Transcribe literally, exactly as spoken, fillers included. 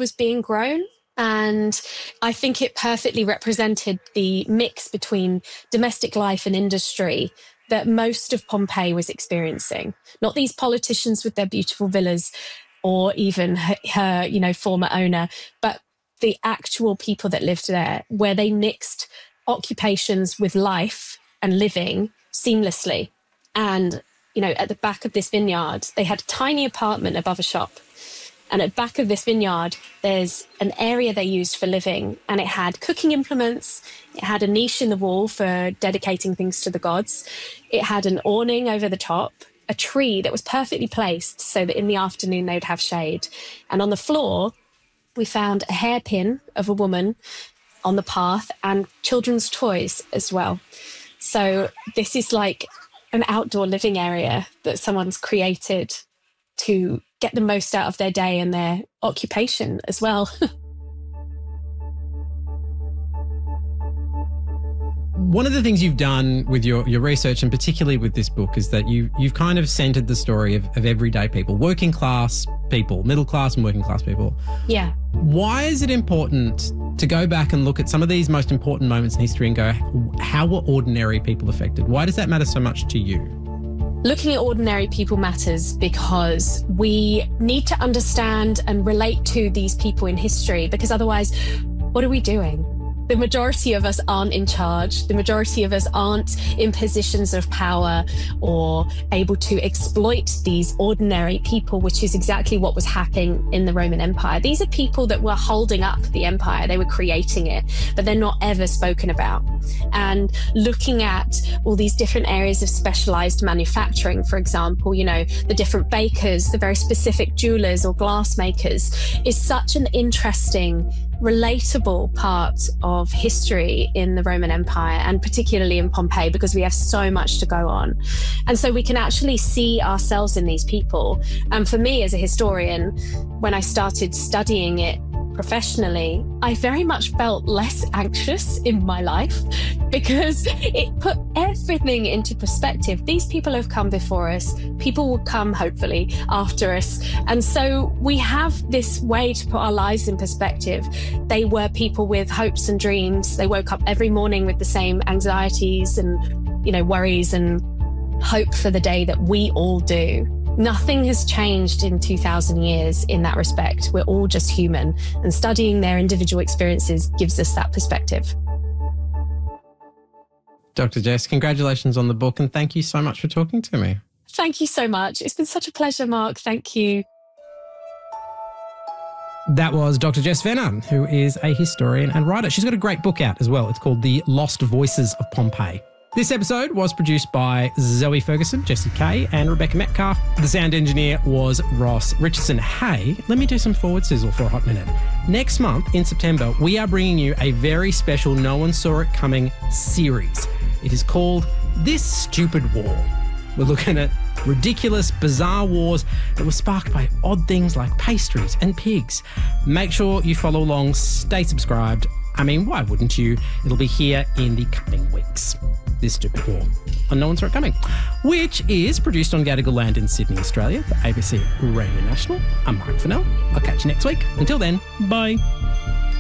was being grown. And I think it perfectly represented the mix between domestic life and industry that most of Pompeii was experiencing. Not these politicians with their beautiful villas or even her, her, you know, former owner, but the actual people that lived there, where they mixed occupations with life and living seamlessly. And, you know, at the back of this vineyard, they had a tiny apartment above a shop. And at the back of this vineyard, there's an area they used for living, and it had cooking implements. It had a niche in the wall for dedicating things to the gods. It had an awning over the top, a tree that was perfectly placed so that in the afternoon they'd have shade. And on the floor, we found a hairpin of a woman on the path and children's toys as well. So this is like an outdoor living area that someone's created to get the most out of their day and their occupation as well. One of the things you've done with your, your research, and particularly with this book, is that you, you've kind of centered the story of, of everyday people, working class people, middle class and working class people. Yeah. Why is it important to go back and look at some of these most important moments in history and go, how were ordinary people affected? Why does that matter so much to you? Looking at ordinary people matters because we need to understand and relate to these people in history, because otherwise, what are we doing? The majority of us aren't in charge. The majority of us aren't in positions of power or able to exploit these ordinary people, which is exactly what was happening in the Roman Empire. These are people that were holding up the empire. They were creating it, but they're not ever spoken about. And looking at all these different areas of specialized manufacturing, for example, you know, the different bakers, the very specific jewelers or glassmakers, is such an interesting, relatable part of history in the Roman Empire, and particularly in Pompeii, because we have so much to go on. And so we can actually see ourselves in these people. And for me as a historian, when I started studying it professionally, I very much felt less anxious in my life because it put everything into perspective. These people have come before us. People will come, hopefully, after us. And so we have this way to put our lives in perspective. They were people with hopes and dreams. They woke up every morning with the same anxieties and, you know, worries and hope for the day that we all do. Nothing has changed in two thousand years in that respect. We're all just human, and studying their individual experiences gives us that perspective. Doctor Jess, congratulations on the book, and thank you so much for talking to me. Thank you so much. It's been such a pleasure, Mark. Thank you. That was Doctor Jess Venner, who is a historian and writer. She's got a great book out as well. It's called The Lost Voices of Pompeii. This episode was produced by Zoe Ferguson, Jesse Kay, and Rebecca Metcalf. The sound engineer was Ross Richardson. Hey, let me do some forward sizzle for a hot minute. Next month, in September, we are bringing you a very special No One Saw It Coming series. It is called This Stupid War. We're looking at ridiculous, bizarre wars that were sparked by odd things like pastries and pigs. Make sure you follow along, stay subscribed. I mean, why wouldn't you? It'll be here in the coming weeks. This Stupid War on No One Saw It Coming, which is produced on Gadigal land in Sydney, Australia for A B C Radio National. I'm Mark Fennell. I'll catch you next week. Until then, bye.